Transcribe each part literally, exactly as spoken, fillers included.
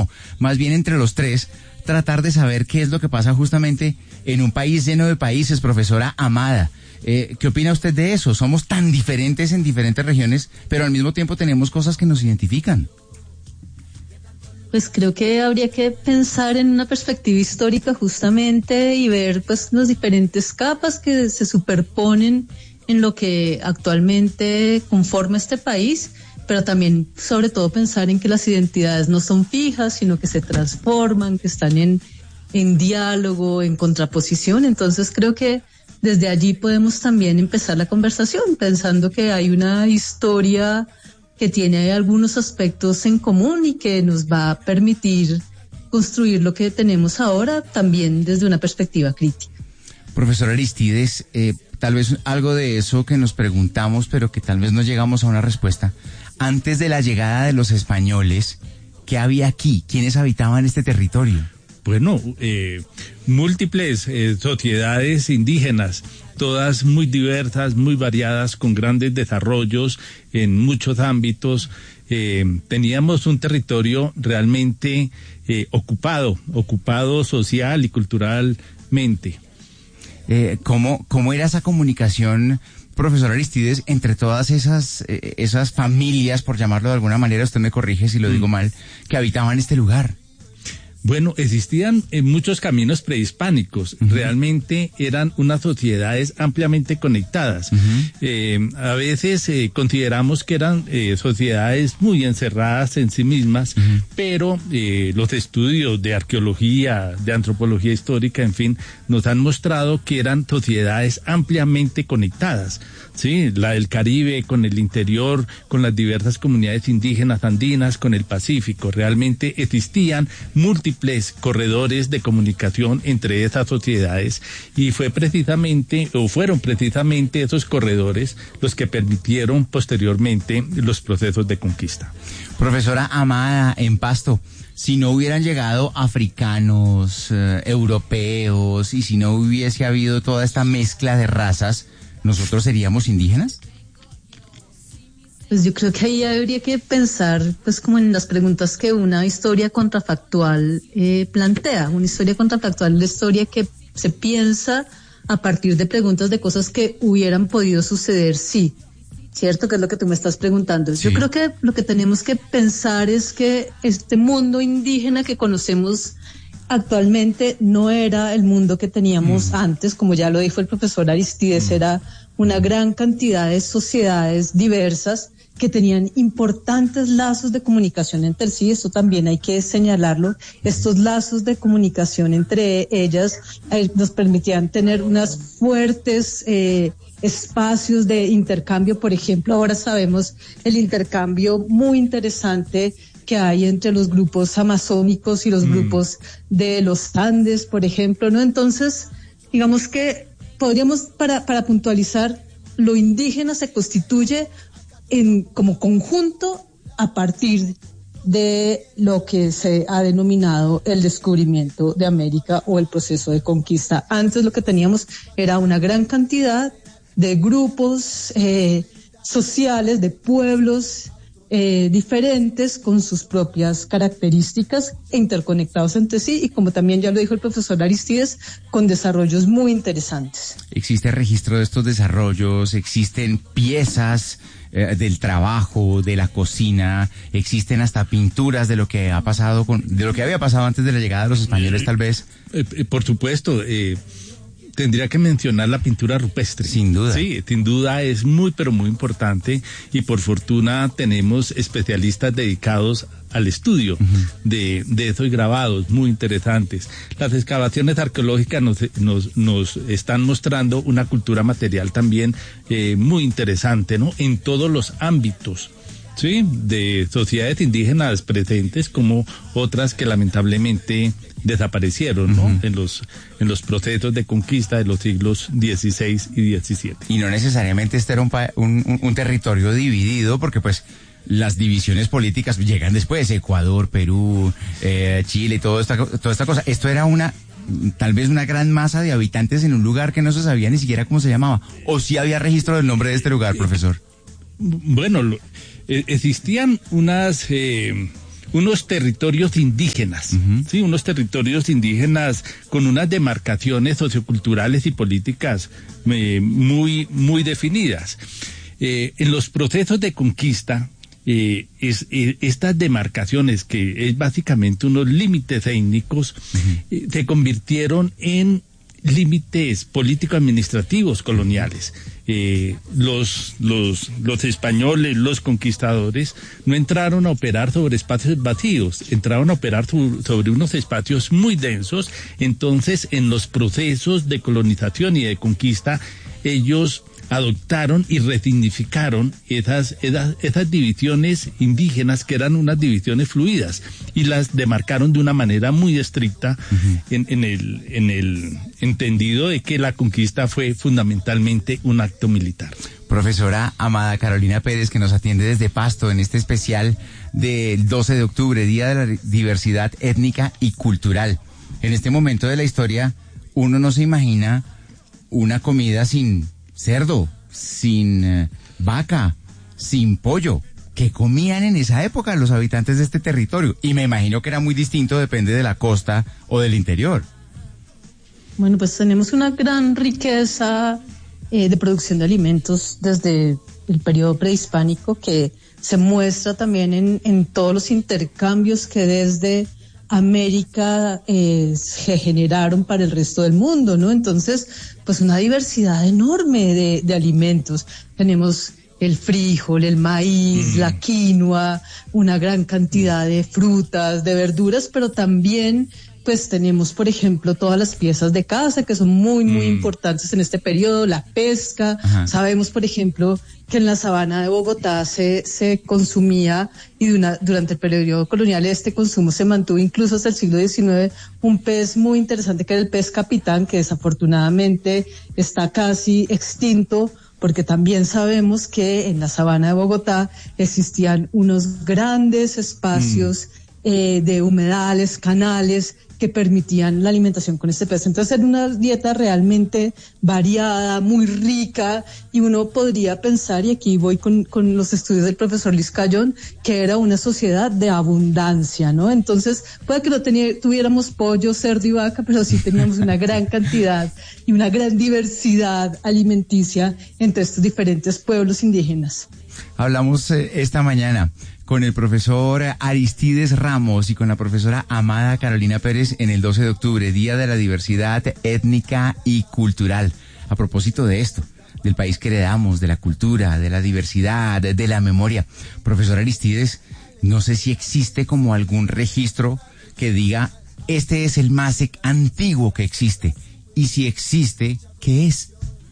no, más bien entre los tres, tratar de saber qué es lo que pasa justamente en un país lleno de países, profesora Amada. Eh, ¿Qué opina usted de eso? Somos tan diferentes en diferentes regiones, pero al mismo tiempo tenemos cosas que nos identifican. Pues creo que habría que pensar en una perspectiva histórica justamente y ver pues las diferentes capas que se superponen en lo que actualmente conforma este país, pero también sobre todo pensar en que las identidades no son fijas, sino que se transforman, que están en, en diálogo, en contraposición. Entonces creo que desde allí podemos también empezar la conversación, pensando que hay una historia que tiene algunos aspectos en común y que nos va a permitir construir lo que tenemos ahora también desde una perspectiva crítica. Profesor Aristides, eh, tal vez algo de eso que nos preguntamos, pero que tal vez no llegamos a una respuesta. Antes de la llegada de los españoles, ¿qué había aquí? ¿Quiénes habitaban este territorio? Bueno, eh, múltiples eh, sociedades indígenas, todas muy diversas, muy variadas, con grandes desarrollos en muchos ámbitos. Eh, teníamos un territorio realmente eh, ocupado, ocupado social y culturalmente. Eh, ¿cómo, ¿Cómo era esa comunicación, profesor Aristides, entre todas esas, eh, esas familias, por llamarlo de alguna manera, usted me corrige si lo digo mal, que habitaban este lugar? Bueno, existían eh, muchos caminos prehispánicos, uh-huh. Realmente eran unas sociedades ampliamente conectadas. Uh-huh. Eh, a veces eh, consideramos que eran eh, sociedades muy encerradas en sí mismas, uh-huh. pero eh, los estudios de arqueología, de antropología histórica, en fin, nos han mostrado que eran sociedades ampliamente conectadas. Sí, la del Caribe, con el interior, con las diversas comunidades indígenas andinas, con el Pacífico. Realmente existían múltiples corredores de comunicación entre esas sociedades y fue precisamente, o fueron precisamente esos corredores los que permitieron posteriormente los procesos de conquista. Profesora Amada, en Pasto, si no hubieran llegado africanos, eh, europeos, y si no hubiese habido toda esta mezcla de razas, ¿nosotros seríamos indígenas? Pues yo creo que ahí habría que pensar pues como en las preguntas que una historia contrafactual eh, plantea. Una historia contrafactual es la historia que se piensa a partir de preguntas de cosas que hubieran podido suceder, sí. ¿Cierto? Que es lo que tú me estás preguntando. Sí. Yo creo que lo que tenemos que pensar es que este mundo indígena que conocemos actualmente no era el mundo que teníamos mm. antes, como ya lo dijo el profesor Aristides, mm. era una gran cantidad de sociedades diversas que tenían importantes lazos de comunicación entre sí. Esto también hay que señalarlo. Estos lazos de comunicación entre ellas eh, nos permitían tener unas fuertes eh, espacios de intercambio. Por ejemplo, ahora sabemos el intercambio muy interesante que hay entre los grupos amazónicos y los mm. grupos de los Andes, por ejemplo, ¿no? Entonces, digamos que podríamos, para, para puntualizar, lo indígena se constituye en, como conjunto a partir de lo que se ha denominado el descubrimiento de América o el proceso de conquista. Antes lo que teníamos era una gran cantidad de grupos eh, sociales, de pueblos Eh, diferentes con sus propias características e interconectados entre sí y, como también ya lo dijo el profesor Aristides, con desarrollos muy interesantes. ¿Existe registro de estos desarrollos? ¿Existen piezas eh, del trabajo, de la cocina? ¿Existen hasta pinturas de lo que ha pasado con, de lo que había pasado antes de la llegada de los españoles, tal vez? Eh, eh, por supuesto, eh tendría que mencionar la pintura rupestre. Sin duda. Sí, sin duda es muy, pero muy importante y por fortuna tenemos especialistas dedicados al estudio uh-huh. de, de esos grabados muy interesantes. Las excavaciones arqueológicas nos, nos, nos están mostrando una cultura material también eh, muy interesante, ¿no? En todos los ámbitos. Sí, de sociedades indígenas presentes como otras que lamentablemente desaparecieron, ¿no? Uh-huh. En los en los procesos de conquista de los siglos dieciséis y diecisiete. Y no necesariamente este era un, un, un territorio dividido, porque pues las divisiones políticas llegan después, Ecuador, Perú, eh, Chile, toda esta, toda esta cosa. Esto era una, tal vez una gran masa de habitantes en un lugar que no se sabía ni siquiera cómo se llamaba. ¿O sí había registro del nombre de este lugar, profesor? Bueno, lo, eh, existían unas... Eh, unos territorios indígenas, uh-huh. sí, unos territorios indígenas con unas demarcaciones socioculturales y políticas eh, muy, muy definidas. Eh, en los procesos de conquista, eh, es, eh, estas demarcaciones, que es básicamente unos límites étnicos, uh-huh. eh, se convirtieron en límites político-administrativos coloniales. Eh, los, los, los españoles, los conquistadores, no entraron a operar sobre espacios vacíos, entraron a operar su, sobre unos espacios muy densos. Entonces, en los procesos de colonización y de conquista, ellos adoptaron y resignificaron esas, esas, esas divisiones indígenas, que eran unas divisiones fluidas, y las demarcaron de una manera muy estricta, uh-huh. en, en el, en el entendido de que la conquista fue fundamentalmente un acto militar. Profesora Amada Carolina Pérez, que nos atiende desde Pasto en este especial del doce de octubre, Día de la Diversidad Étnica y Cultural. En este momento de la historia, uno no se imagina una comida sin cerdo, sin eh, vaca, sin pollo. ¿Qué comían en esa época los habitantes de este territorio? Y me imagino que era muy distinto, depende de la costa o del interior. Bueno, pues tenemos una gran riqueza eh, de producción de alimentos desde el periodo prehispánico, que se muestra también en, en todos los intercambios que desde América eh, se generaron para el resto del mundo, ¿no? Entonces, pues una diversidad enorme de, de alimentos. Tenemos el frijol, el maíz, mm. la quinoa, una gran cantidad de frutas, de verduras, pero también pues tenemos, por ejemplo, todas las piezas de caza que son muy, muy mm. importantes en este periodo, la pesca. Ajá. Sabemos, por ejemplo, que en la sabana de Bogotá se, se consumía, y de una, durante el periodo colonial este consumo se mantuvo incluso hasta el siglo diecinueve, un pez muy interesante que era el pez capitán, que desafortunadamente está casi extinto, porque también sabemos que en la sabana de Bogotá existían unos grandes espacios mm. eh, de humedales, canales, que permitían la alimentación con este pez. Entonces era una dieta realmente variada, muy rica, y uno podría pensar, y aquí voy con, con los estudios del profesor Luis Cayón, que era una sociedad de abundancia, ¿no? Entonces puede que no tenía, tuviéramos pollo, cerdo y vaca, pero sí teníamos una gran cantidad y una gran diversidad alimenticia entre estos diferentes pueblos indígenas. Hablamos eh, esta mañana con el profesor Aristides Ramos y con la profesora Amada Carolina Pérez en el doce de octubre, Día de la Diversidad Étnica y Cultural. A propósito de esto, del país que heredamos, de la cultura, de la diversidad, de la memoria. Profesor Aristides, no sé si existe como algún registro que diga, este es el más antiguo que existe. Y si existe, ¿qué es?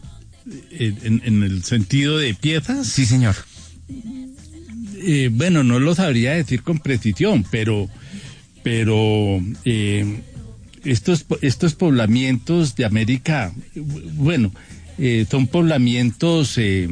¿En, en el sentido de piezas? Sí, señor. Eh, bueno, no lo sabría decir con precisión, pero, pero eh, estos, estos poblamientos de América, bueno, eh, son poblamientos, eh,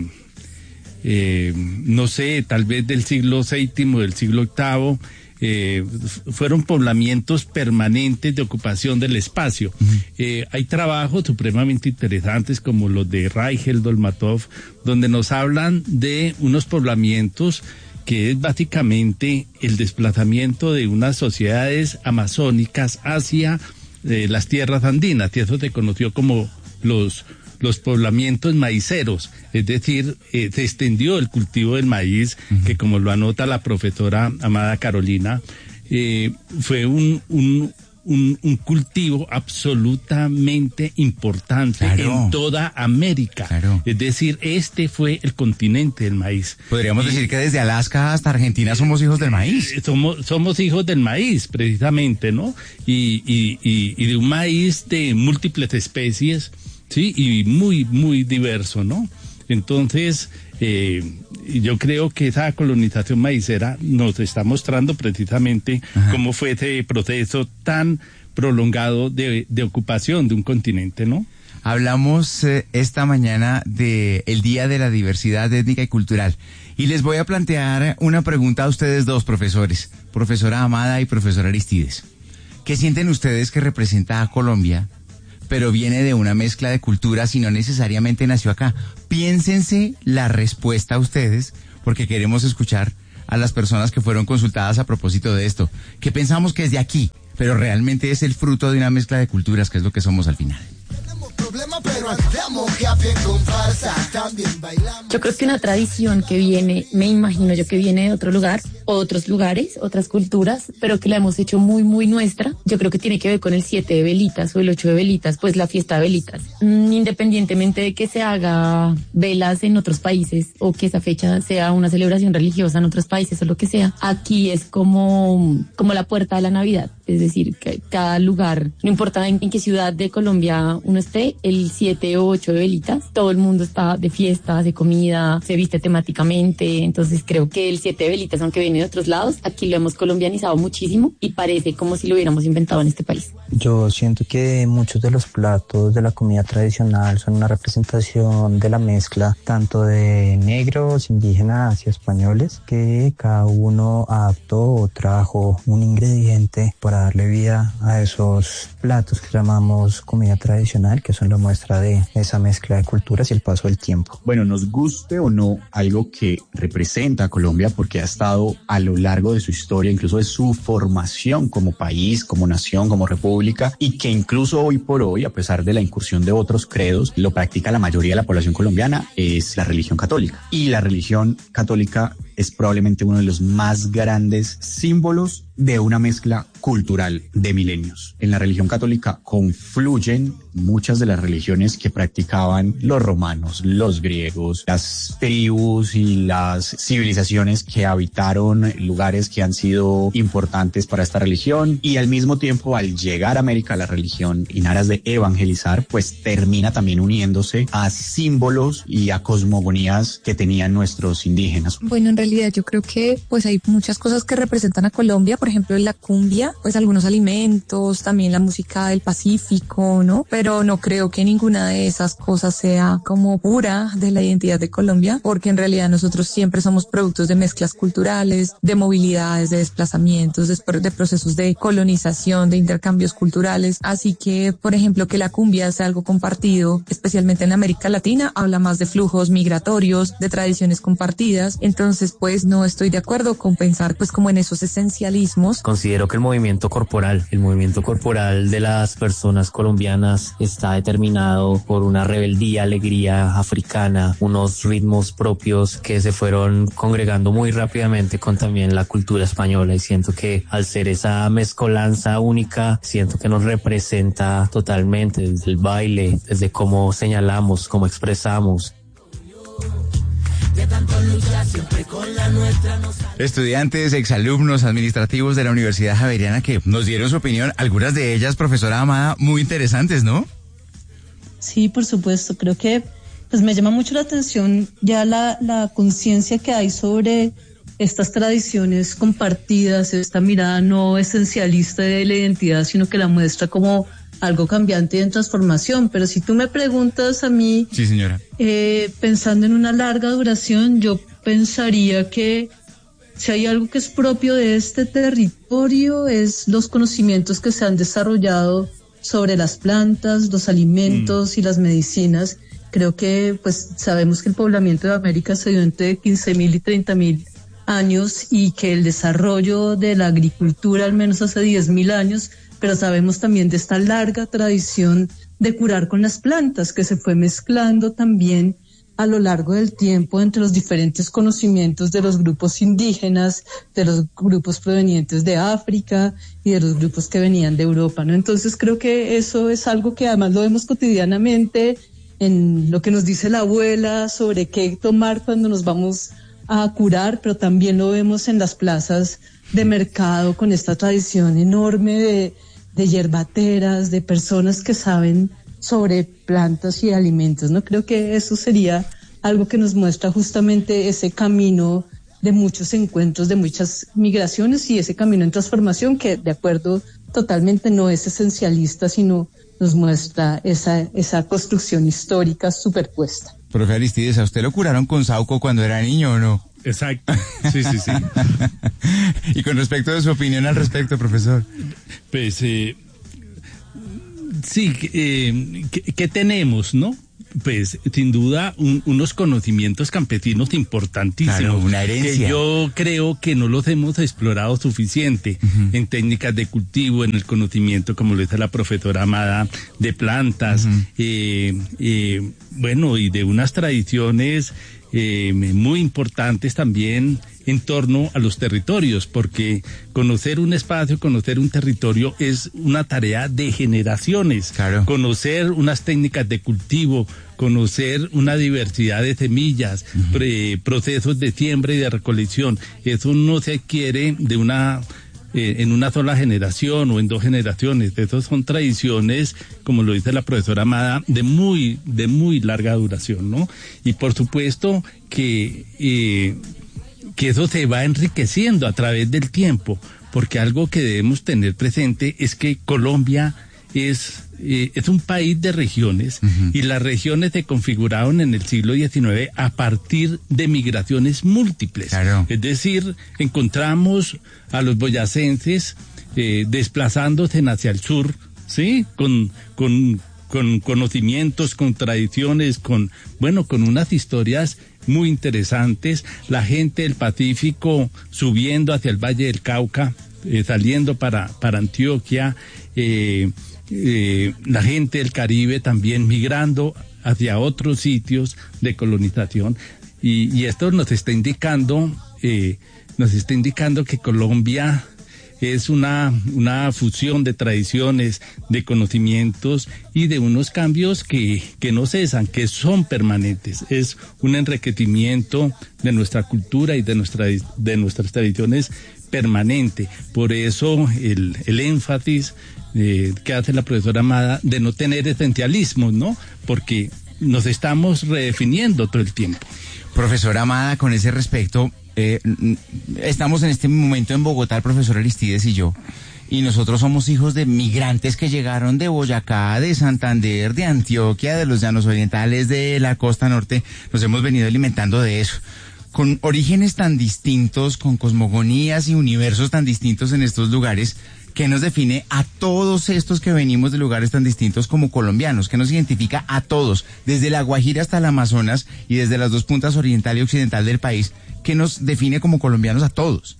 eh, no sé, tal vez del siglo séptimo, del siglo octavo, eh, fueron poblamientos permanentes de ocupación del espacio. Uh-huh. Eh, hay trabajos supremamente interesantes como los de Reichel, Dolmatov, donde nos hablan de unos poblamientos que es básicamente el desplazamiento de unas sociedades amazónicas hacia eh, las tierras andinas, y eso se conoció como los, los poblamientos maiceros, es decir, eh, se extendió el cultivo del maíz, uh-huh. que como lo anota la profesora Amada Carolina, eh, fue un, un Un, un cultivo absolutamente importante, claro, en toda América. Claro. Es decir, este fue el continente del maíz. Podríamos y, decir que desde Alaska hasta Argentina somos hijos del maíz. Eh, somos, somos hijos del maíz, precisamente, ¿no? Y, y, y, y de un maíz de múltiples especies, sí, y muy, muy diverso, ¿no? Entonces, eh, yo creo que esa colonización maicera nos está mostrando precisamente Ajá. cómo fue ese proceso tan prolongado de, de ocupación de un continente, ¿no? Hablamos eh, esta mañana de el Día de la Diversidad Étnica y Cultural, y les voy a plantear una pregunta a ustedes dos, profesores, profesora Amada y profesor Aristides. ¿Qué sienten ustedes que representa a Colombia, pero viene de una mezcla de culturas y no necesariamente nació acá? Piénsense la respuesta a ustedes, porque queremos escuchar a las personas que fueron consultadas a propósito de esto, que pensamos que es de aquí, pero realmente es el fruto de una mezcla de culturas, que es lo que somos al final. Yo creo que una tradición que viene, me imagino yo que viene de otro lugar, otros lugares, otras culturas, pero que la hemos hecho muy, muy nuestra. Yo creo que tiene que ver con el siete de velitas o el ocho de velitas, pues la fiesta de velitas. Mm, independientemente de que se haga velas en otros países o que esa fecha sea una celebración religiosa en otros países o lo que sea, aquí es como, como la puerta de la Navidad. Es decir, que cada lugar, no importa en, en qué ciudad de Colombia uno esté, el siete o ocho de velitas, todo el mundo está de fiesta, de comida, se viste temáticamente. Entonces creo que el siete de velitas, aunque viene de otros lados, aquí lo hemos colombianizado muchísimo y parece como si lo hubiéramos inventado en este país. Yo siento que muchos de los platos de la comida tradicional son una representación de la mezcla tanto de negros, indígenas y españoles, que cada uno adaptó o trajo un ingrediente para darle vida a esos platos que llamamos comida tradicional, que son la muestra de esa mezcla de culturas y el paso del tiempo. Bueno, nos guste o no, algo que representa a Colombia porque ha estado a lo largo de su historia, incluso de su formación como país, como nación, como república, y que incluso hoy por hoy, a pesar de la incursión de otros credos, lo practica la mayoría de la población colombiana, es la religión católica. Y la religión católica es probablemente uno de los más grandes símbolos de una mezcla cultural de milenios. En la religión católica confluyen muchas de las religiones que practicaban los romanos, los griegos, las tribus y las civilizaciones que habitaron lugares que han sido importantes para esta religión, y al mismo tiempo, al llegar a América la religión en aras de evangelizar, pues termina también uniéndose a símbolos y a cosmogonías que tenían nuestros indígenas. Bueno, en realidad yo creo que pues hay muchas cosas que representan a Colombia, por ejemplo la cumbia, pues algunos alimentos, también la música del Pacífico, ¿no? Pero no creo que ninguna de esas cosas sea como pura de la identidad de Colombia, porque en realidad nosotros siempre somos productos de mezclas culturales, de movilidades, de desplazamientos, de, de procesos de colonización, de intercambios culturales. Así que, por ejemplo, que la cumbia sea algo compartido, especialmente en América Latina, habla más de flujos migratorios, de tradiciones compartidas. Entonces, pues no estoy de acuerdo con pensar pues como en esos esencialismos. Considero que el movimiento corporal, el movimiento corporal de las personas colombianas está determinado por una rebeldía, alegría africana, unos ritmos propios que se fueron congregando muy rápidamente con también la cultura española, y siento que al ser esa mezcolanza única, siento que nos representa totalmente desde el baile, desde cómo señalamos, cómo expresamos. De tanto luchar siempre con la nuestra. Estudiantes, exalumnos, administrativos de la Universidad Javeriana que nos dieron su opinión, algunas de ellas, profesora Amada, muy interesantes, ¿no? Sí, por supuesto, creo que pues me llama mucho la atención ya la, la conciencia que hay sobre estas tradiciones compartidas, esta mirada no esencialista de la identidad, sino que la muestra como algo cambiante y en transformación. Pero si tú me preguntas a mí, sí, señora, eh, pensando en una larga duración, yo pensaría que si hay algo que es propio de este territorio es los conocimientos que se han desarrollado sobre las plantas, los alimentos mm. y las medicinas. Creo que pues sabemos que el poblamiento de América se dio entre quince mil y treinta mil años y que el desarrollo de la agricultura al menos hace diez mil años, pero sabemos también de esta larga tradición de curar con las plantas que se fue mezclando también a lo largo del tiempo entre los diferentes conocimientos de los grupos indígenas, de los grupos provenientes de África y de los grupos que venían de Europa, ¿no? Entonces creo que eso es algo que además lo vemos cotidianamente en lo que nos dice la abuela sobre qué tomar cuando nos vamos a curar, pero también lo vemos en las plazas de mercado con esta tradición enorme de, de yerbateras, de personas que saben sobre plantas y alimentos, ¿no? Creo que eso sería algo que nos muestra justamente ese camino de muchos encuentros, de muchas migraciones y ese camino en transformación que, de acuerdo, totalmente no es esencialista, sino nos muestra esa, esa construcción histórica superpuesta. Profe Aristides, ¿a usted lo curaron con Sauco cuando era niño o no? Exacto, sí, sí, sí. Y con respecto de su opinión al respecto, profesor. Pues, eh, sí, eh, ¿qué, qué tenemos, no? pues sin duda un, unos conocimientos campesinos importantísimos. Claro, una herencia. Que yo creo que no los hemos explorado suficiente uh-huh. en técnicas de cultivo, en el conocimiento, como lo dice la profesora Amada, de plantas, uh-huh. eh, eh, bueno, y de unas tradiciones eh, muy importantes también en torno a los territorios, porque conocer un espacio, conocer un territorio es una tarea de generaciones. Claro. Conocer unas técnicas de cultivo, conocer una diversidad de semillas, uh-huh. pre, procesos de siembra y de recolección, eso no se adquiere de una eh, en una sola generación o en dos generaciones. Esas son tradiciones, como lo dice la profesora Amada, de muy de muy larga duración, ¿no? Y por supuesto que eh, que eso se va enriqueciendo a través del tiempo, porque algo que debemos tener presente es que Colombia es, eh, es un país de regiones, uh-huh. y las regiones se configuraron en el siglo diecinueve a partir de migraciones múltiples. Claro. Es decir, encontramos a los boyacenses eh, desplazándose hacia el sur, ¿sí? Con, con, con conocimientos, con tradiciones, con, bueno, con unas historias muy interesantes, la gente del Pacífico subiendo hacia el Valle del Cauca, eh, saliendo para, para Antioquia, eh, eh, la gente del Caribe también migrando hacia otros sitios de colonización, y, y esto nos está indicando, eh, nos está indicando que Colombia es una, una fusión de tradiciones, de conocimientos y de unos cambios que, que no cesan, que son permanentes. Es un enriquecimiento de nuestra cultura y de, nuestra, de nuestras tradiciones permanente. Por eso el, el énfasis eh, que hace la profesora Amada de no tener esencialismos, ¿no? Porque nos estamos redefiniendo todo el tiempo. Profesora Amada, con ese respecto, Eh, estamos en este momento en Bogotá, el profesor Aristides y yo, y nosotros somos hijos de migrantes que llegaron de Boyacá, de Santander, de Antioquia, de los llanos orientales, de la costa norte. Nos hemos venido alimentando de eso, con orígenes tan distintos, con cosmogonías y universos tan distintos en estos lugares. ¿Qué nos define a todos estos que venimos de lugares tan distintos como colombianos? ¿Qué nos identifica a todos, desde la Guajira hasta el Amazonas y desde las dos puntas oriental y occidental del país? ¿Qué nos define como colombianos a todos?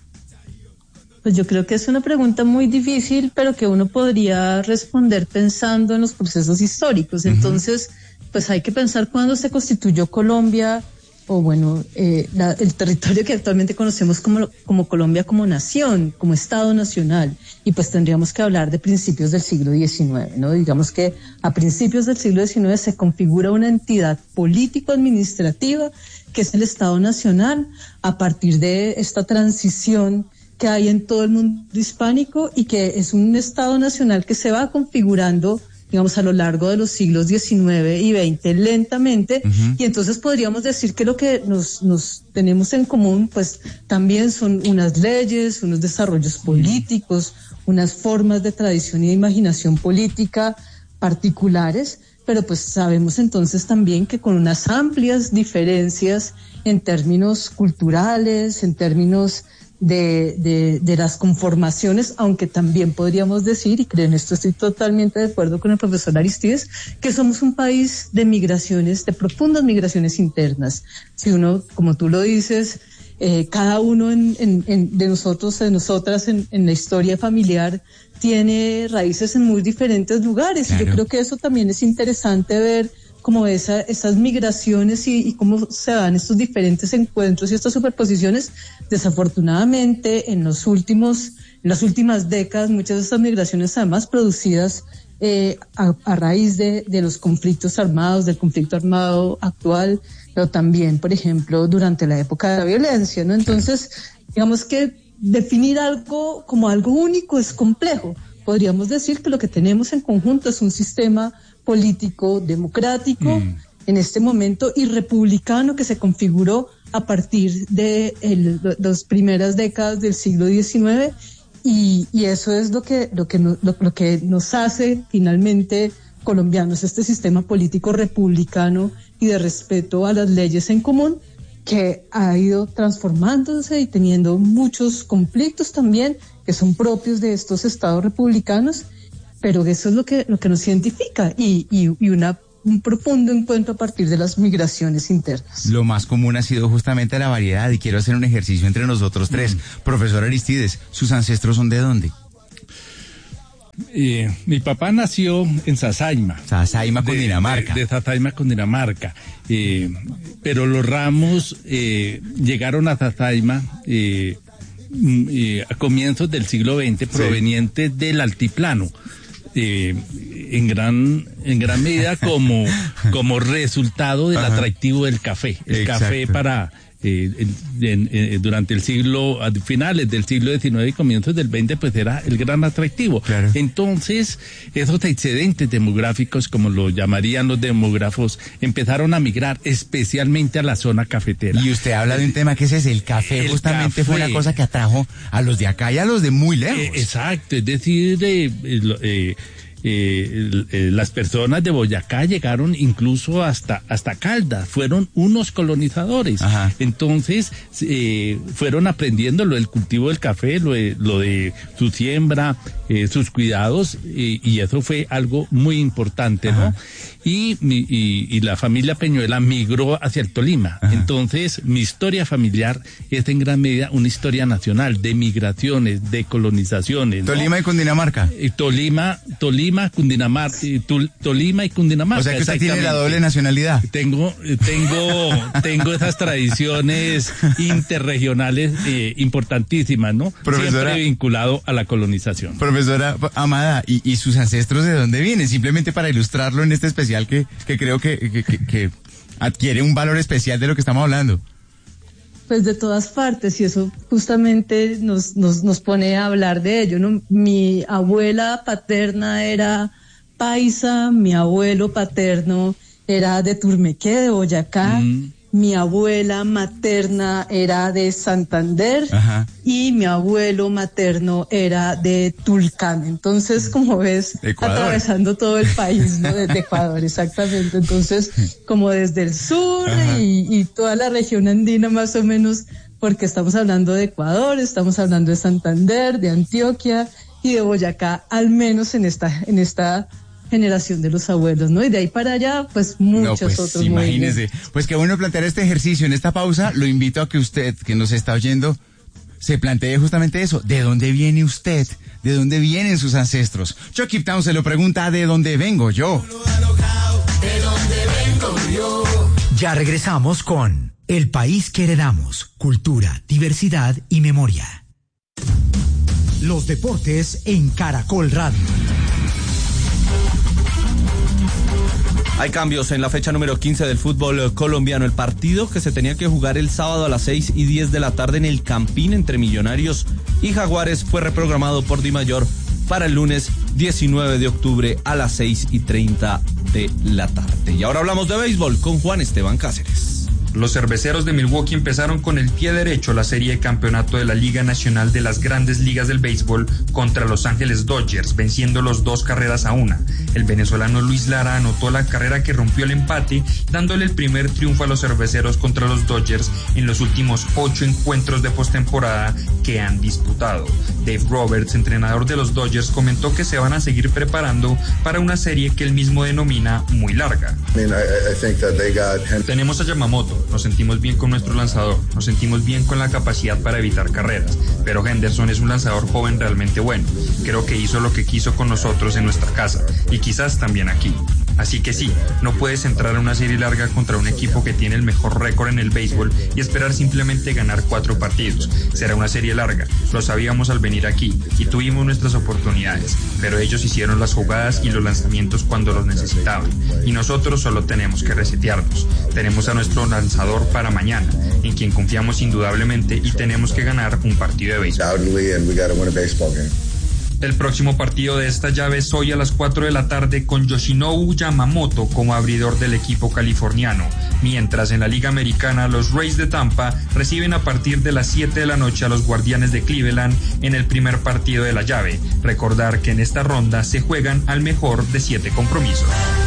Pues yo creo que es una pregunta muy difícil, pero que uno podría responder pensando en los procesos históricos. Entonces, uh-huh. pues hay que pensar cuándo se constituyó Colombia, o bueno, eh, la, el territorio que actualmente conocemos como, como Colombia como nación, como Estado nacional, y pues tendríamos que hablar de principios del siglo diecinueve, ¿no? Digamos que a principios del siglo diecinueve se configura una entidad político-administrativa que es el Estado nacional, a partir de esta transición que hay en todo el mundo hispánico, y que es un Estado nacional que se va configurando, digamos, a lo largo de los siglos diecinueve y veinte lentamente, uh-huh. y entonces podríamos decir que lo que nos, nos tenemos en común, pues también son unas leyes, unos desarrollos políticos, unas formas de tradición y de imaginación política particulares, pero pues sabemos entonces también que con unas amplias diferencias en términos culturales, en términos de, de, de las conformaciones, aunque también podríamos decir, y creo en esto estoy totalmente de acuerdo con el profesor Aristides, que somos un país de migraciones, de profundas migraciones internas. Si uno, como tú lo dices, eh, cada uno en, en, en, de nosotros, de nosotras en, en la historia familiar tiene raíces en muy diferentes lugares. Claro. Y yo creo que eso también es interesante ver como esa, esas migraciones y, y cómo se dan estos diferentes encuentros y estas superposiciones. Desafortunadamente, en los últimos, en las últimas décadas, muchas de estas migraciones además producidas eh, a, a raíz de, de los conflictos armados, del conflicto armado actual, pero también, por ejemplo, durante la época de la violencia, ¿no? Entonces, digamos que definir algo como algo único es complejo. Podríamos decir que lo que tenemos en conjunto es un sistema político democrático mm. en este momento y republicano que se configuró a partir de el, las primeras décadas del siglo diecinueve, y, y eso es lo que lo que no, lo, lo que nos hace finalmente colombianos, este sistema político republicano y de respeto a las leyes en común, que ha ido transformándose y teniendo muchos conflictos también que son propios de estos estados republicanos, pero eso es lo que lo que nos identifica, y, y, y una un profundo encuentro a partir de las migraciones internas. Lo más común ha sido justamente la variedad, y quiero hacer un ejercicio entre nosotros tres. Mm. Profesor Aristides, ¿sus ancestros son de dónde? Eh, mi papá nació en Sasaima. Sasaima, Cundinamarca. De, de, de Sasaima, Cundinamarca. Eh, pero los Ramos eh, llegaron a Sasaima eh, eh, a comienzos del siglo veinte, provenientes sí. del altiplano. Eh, en gran en gran medida como como resultado del Ajá. atractivo del café. El Exacto. café para Eh, en, en, durante el siglo, a finales del siglo diecinueve y comienzos del veinte, pues era el gran atractivo. Claro. Entonces, esos excedentes demográficos, como lo llamarían los demógrafos, empezaron a migrar especialmente a la zona cafetera. Y usted habla de un tema que ese es el café, el justamente café. Fue la cosa que atrajo a los de acá y a los de muy lejos. Eh, exacto, es decir, eh, eh, Eh, eh, las personas de Boyacá llegaron incluso hasta hasta Caldas, fueron unos colonizadores. Ajá. Entonces eh, fueron aprendiendo lo del cultivo del café, lo de, lo de su siembra, eh, sus cuidados, eh, y eso fue algo muy importante, Ajá. ¿no? Y, y, y la familia Peñuela migró hacia el Tolima. Ajá. Entonces mi historia familiar es en gran medida una historia nacional de migraciones, de colonizaciones, ¿no? Tolima y Cundinamarca. Eh, Tolima, Tolima Cundinamarca, Tolima y Cundinamarca. O sea que usted tiene la doble nacionalidad. Tengo, tengo, tengo esas tradiciones interregionales eh, importantísimas, ¿no? Profesora, siempre vinculado a la colonización. Profesora Amada, ¿y, y sus ancestros de dónde vienen? Simplemente para ilustrarlo en este especial que, que creo que, que, que, que adquiere un valor especial de lo que estamos hablando. Pues de todas partes, y eso justamente nos, nos, nos pone a hablar de ello, ¿no? Mi abuela paterna era paisa, mi abuelo paterno era de Turmequé, de Boyacá, mm. mi abuela materna era de Santander, Ajá. y mi abuelo materno era de Tulcán. Entonces, como ves, Ecuador. Atravesando todo el país, ¿no? Desde Ecuador, exactamente. Entonces, como desde el sur y, y toda la región andina más o menos, porque estamos hablando de Ecuador, estamos hablando de Santander, de Antioquia y de Boyacá, al menos en esta, en esta generación de los abuelos, ¿no? Y de ahí para allá, pues muchos no, pues, otros. Imagínese. Pues qué bueno plantear este ejercicio en esta pausa. Lo invito a que usted, que nos está oyendo, se plantee justamente eso. ¿De dónde viene usted? ¿De dónde vienen sus ancestros? Chucky Town se lo pregunta, ¿de dónde vengo yo? ¿De dónde vengo yo? Ya regresamos con El País que Heredamos, Cultura, Diversidad y Memoria. Los deportes en Caracol Radio. Hay cambios en la fecha número quince del fútbol colombiano. El partido que se tenía que jugar el sábado a las seis y diez de la tarde en el Campín entre Millonarios y Jaguares fue reprogramado por Dimayor para el lunes diecinueve de octubre a las seis y treinta de la tarde. Y ahora hablamos de béisbol con Juan Esteban Cáceres. Los cerveceros de Milwaukee empezaron con el pie derecho la serie de campeonato de la Liga Nacional de las Grandes Ligas del Béisbol contra Los Ángeles Dodgers, venciéndolos dos carreras a una. El venezolano Luis Lara anotó la carrera que rompió el empate, dándole el primer triunfo a los cerveceros contra los Dodgers en los últimos ocho encuentros de postemporada que han disputado. Dave Roberts, entrenador de los Dodgers, comentó que se van a seguir preparando para una serie que él mismo denomina muy larga. I mean, I, I think that they got... Tenemos a Yamamoto. Nos sentimos bien con nuestro lanzador, nos sentimos bien con la capacidad para evitar carreras, pero Henderson es un lanzador joven realmente bueno. Creo que hizo lo que quiso con nosotros en nuestra casa y quizás también aquí. Así que sí, no puedes entrar a una serie larga contra un equipo que tiene el mejor récord en el béisbol y esperar simplemente ganar cuatro partidos. Será una serie larga, lo sabíamos al venir aquí y tuvimos nuestras oportunidades, pero ellos hicieron las jugadas y los lanzamientos cuando los necesitaban y nosotros solo tenemos que resetearnos. Tenemos a nuestro lanzador para mañana, en quien confiamos indudablemente y tenemos que ganar un partido de béisbol. El próximo partido de esta llave es hoy a las cuatro de la tarde con Yoshinobu Yamamoto como abridor del equipo californiano, mientras en la Liga Americana los Rays de Tampa reciben a partir de las siete de la noche a los Guardianes de Cleveland en el primer partido de la llave. Recordar que en esta ronda se juegan al mejor de siete compromisos.